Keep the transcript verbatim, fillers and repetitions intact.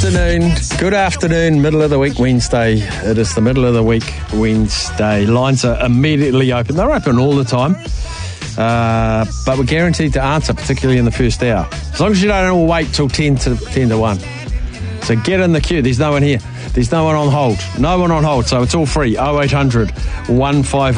afternoon. Good afternoon, middle of the week Wednesday. It is the middle of the week Wednesday. Lines are immediately open. They're open all the time. Uh, but we're guaranteed to answer, particularly in the first hour. As long as you don't all wait till ten to ten to one. So get in the queue. There's no one here. There's no one on hold. No one on hold. So it's all free. oh eight hundred, one five